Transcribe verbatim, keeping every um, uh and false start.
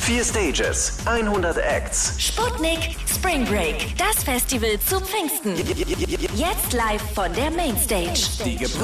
Vier Stages, hundert Acts. Sputnik Spring Break, das Festival zu Pfingsten. Jetzt live von der Mainstage. Die